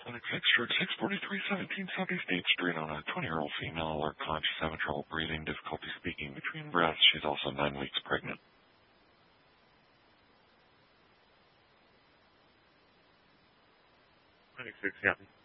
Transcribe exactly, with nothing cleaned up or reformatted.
Clinic six, Church six forty-three seventeen Southeast eighth Street on a twenty-year-old female alert conscious, having trouble breathing, difficulty speaking between breaths. She's also nine weeks pregnant. Clinic six, yeah.